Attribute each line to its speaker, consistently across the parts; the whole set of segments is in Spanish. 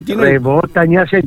Speaker 1: Rebotan y hacen...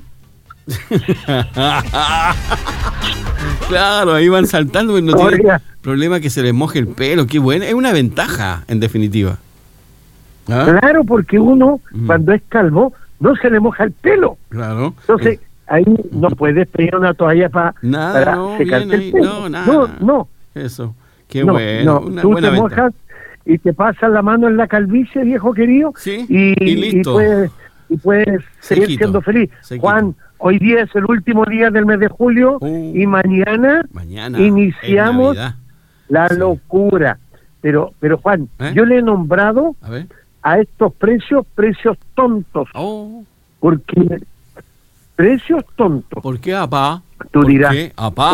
Speaker 2: Claro, ahí van saltando, pero no tiene problema que se les moje el pelo. Qué bueno, es una ventaja, en definitiva. ¿Ah?
Speaker 1: Claro, porque uno, cuando es calvo, no se le moja el pelo.
Speaker 2: Claro.
Speaker 1: Entonces, ahí no puedes pedir una toalla para secarte el pelo.
Speaker 2: No, nada.
Speaker 1: No.
Speaker 2: Eso, qué bueno.
Speaker 1: No. Tú te mojas y te pasas la mano en la calvicie, viejo querido,
Speaker 2: sí,
Speaker 1: y
Speaker 2: listo.
Speaker 1: Y puedes seguir siendo feliz. Juan, hoy día es el último día del mes de julio y mañana iniciamos la locura. Pero Juan, yo le he nombrado a estos precios tontos. Porque precios tontos.
Speaker 2: ¿Por qué, apá?
Speaker 1: Tú dirás.
Speaker 2: ¿Por qué,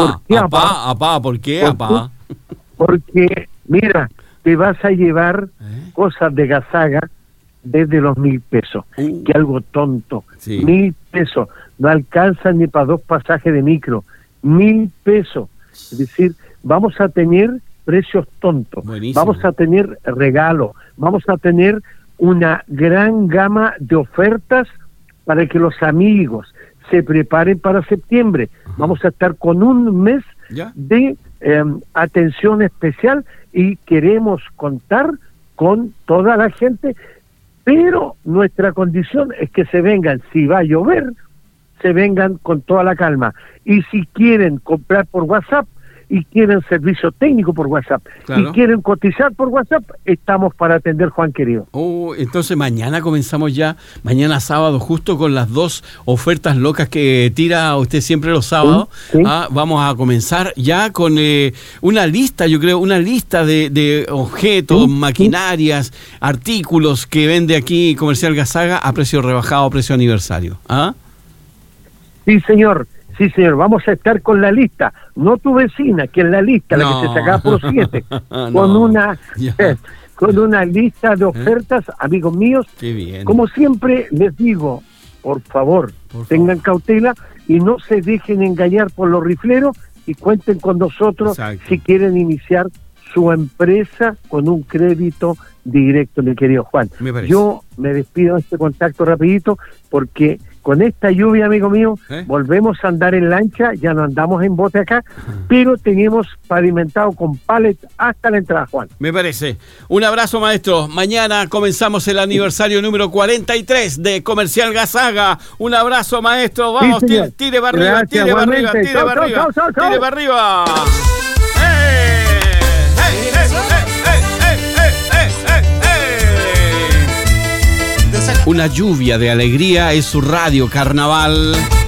Speaker 2: apá? ¿Por qué, apá?
Speaker 1: Porque, mira, te vas a llevar cosas de Gazaga desde los 1.000 pesos, que algo tonto. 1.000 pesos, no alcanzan ni para 2 pasajes de micro. 1.000 pesos. Es decir, vamos a tener precios tontos. Buenísimo. Vamos a tener regalos, vamos a tener una gran gama de ofertas para que los amigos se preparen para septiembre. Vamos a estar con un mes de atención especial y queremos contar con toda la gente, pero nuestra condición es que se vengan, si va a llover, se vengan con toda la calma. Y si quieren comprar por WhatsApp y quieren servicio técnico por WhatsApp y quieren cotizar por WhatsApp, estamos para atender, Juan querido.
Speaker 2: Entonces mañana comenzamos ya, mañana sábado, justo con las 2 ofertas locas que tira usted siempre los sábados. Sí. Vamos a comenzar ya con una lista, yo creo, una lista de objetos, maquinarias, artículos que vende aquí Comercial Gazaga a precio rebajado, a precio aniversario.
Speaker 1: Sí, señor. Sí, señor, vamos a estar con la lista, no tu vecina, que es la lista, la que se sacaba por 7, con una lista de ofertas, amigos míos.
Speaker 2: Qué bien.
Speaker 1: Como siempre les digo, por favor, tengan cautela y no se dejen engañar por los rifleros y cuenten con nosotros si quieren iniciar su empresa con un crédito directo, mi querido Juan. Yo me despido de este contacto rapidito porque con esta lluvia, amigo mío, volvemos a andar en lancha, ya no andamos en bote acá, pero tenemos pavimentado con pallet hasta la entrada, Juan.
Speaker 2: Me parece. Un abrazo, maestro. Mañana comenzamos el aniversario número 43 de Comercial Gazaga. Un abrazo, maestro. Vamos, tire para arriba, tire para arriba, tire para arriba, tire para arriba. Una lluvia de alegría es su radio Carnaval.